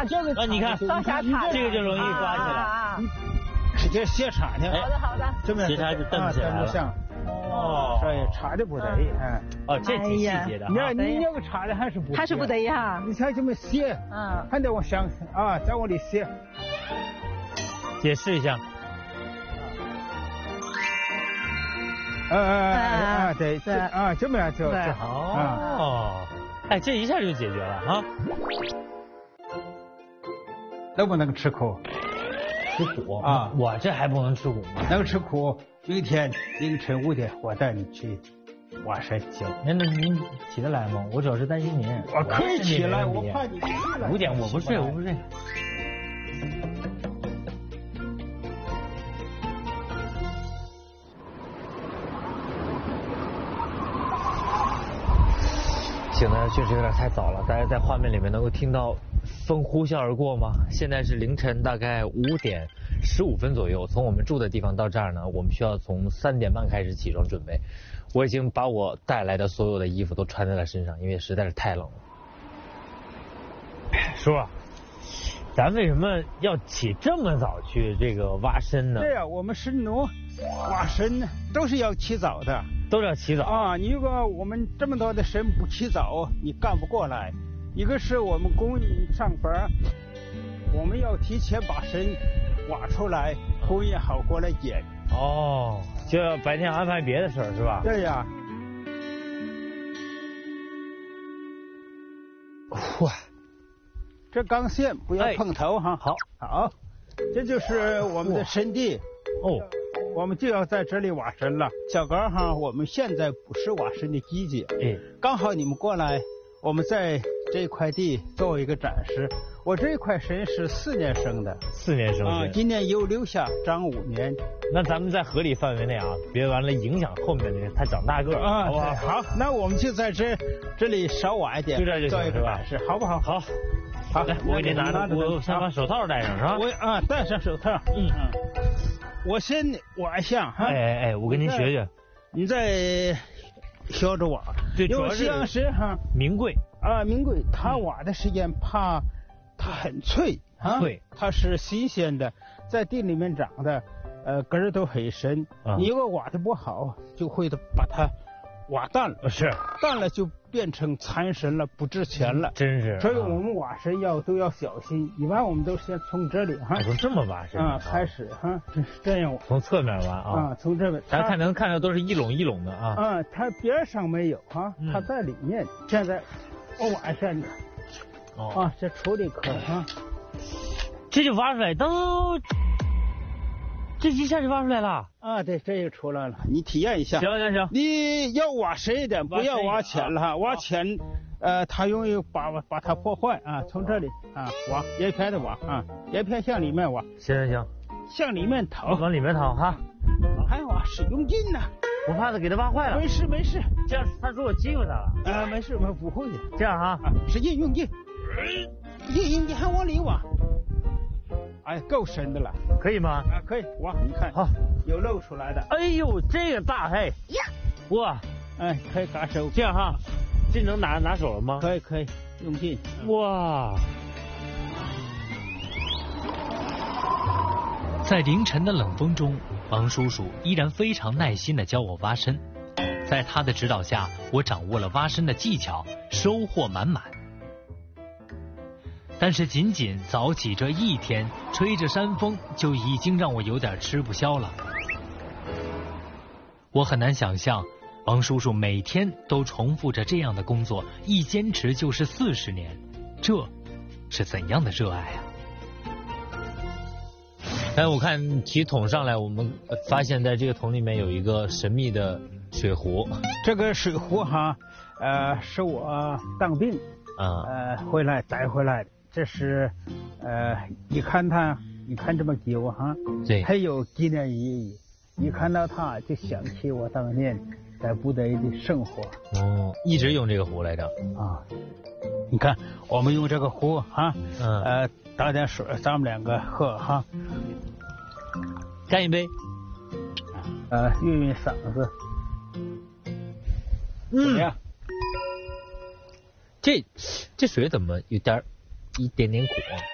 把这个你看上下插， 这个就容易刮起来。 直接斜插呢。 好的好的。 这边斜插就蹬起来了。 哦，所以插的不得，哎。 哦，这挺细节的。 你要个插的还是不？ 还是不得哈。 你看这么斜，还得往上啊，再往里斜。 姐试一下。 对，这么样就好。 哦，哎，这一下就解决了啊。 能不能吃苦？ 吃苦啊！我这还不能吃苦吗？ 能吃苦。明天凌晨5点，我带你去挖山。 行，那您起得来吗？我主要是担心您。 我可以起来，我怕你睡了。 5点我不睡。现在确实有点太早了，大家在画面里面能够听到风呼啸而过吗？现在是凌晨大概5点15分左右，从我们住的地方到这儿呢，我们需要从3点半开始起床准备。我已经把我带来的所有的衣服都穿在了身上，因为实在是太冷了。叔，咱为什么要起这么早去这个挖参呢？ 对呀，我们神农挖参呢，都是要起早的。 都是要起早啊！你如果我们这么多的参不起早，你干不过来。一个是我们工人上班，我们要提前把参挖出来，后也好过来捡。 哦，就要白天安排别的事儿是吧？ 对呀。 哇， 这钢线不要碰头哈。好，这就是我们的参地。 哦。 我们就要在这里挖参了，小高哈，我们现在不是挖参的季节，刚好你们过来，我们在这块地做一个展示。我这块参是4年生的 ，4年生啊，今年又留下长5年。 那咱们在合理范围内啊，别完了影响后面的它长大个啊， 好不好？ 好，那我们就在这里稍挖一点， 就这就行是吧？ 是，好不好？ 好，来，我给您拿着，我先把手套戴上是吧？ 戴上手套。我先挖一下哈。 我跟您学学。 你再学着挖。对，主要是哈。 名贵名贵，它挖的时间怕它很脆啊。脆。它是新鲜的，在地里面长的，根儿都很深。你如果挖的不好，就会把它挖淡了。 是。 淡了就变成残参了，不值钱了。 真是。 所以我们挖参都要小心。一般我们都先从这里哈。 从这么挖参开始哈，这样挖。 从侧面挖啊。从这边。咱能看到都是一垄一垄的啊。 它边上没有啊，它在里面。现在我挖一下你。这处理颗啊。 这就挖出来都。这一下就挖出来了对，这就出来了。你体验一下。 行。 你要挖深一点，不要挖浅了哈。挖浅，它容易把它破坏啊。从这里挖，叶片的挖叶片向里面挖。 行。 向里面掏。 往里面掏哈。 还挖使用劲呢。 我怕它给它挖坏了。 没事。 这样他说我欺负他了。 没事，我不会的。 这样哈。 使劲用劲。你还往里挖。够深的了， 可以吗？ 可以，挖，你看，好，有露出来的。 哎呦，这个大嘿呀！哇， 可以嘎手。 这样哈，这能拿手了吗？ 可以，用劲。 哇！ 在凌晨的冷风中，王叔叔依然非常耐心地教我挖参。在他的指导下，我掌握了挖参的技巧，收获满满。但是仅仅早起这一天，吹着山风就已经让我有点吃不消了。我很难想象，王叔叔每天都重复着这样的工作，一坚持就是40年，这是怎样的热爱啊！ 我看提桶上来，我们发现在这个桶里面有一个神秘的水壶。 这个水壶哈，是我当兵带回来的。这是你看这么久哈， 对， 还有纪念意义。一看到它就想起我当年在部队的生活。 一直用这个壶来着你看我们用这个壶哈，倒点水，咱们2个喝哈。 干一杯。 润嗓子。怎么样？ 这水怎么有一点点苦啊？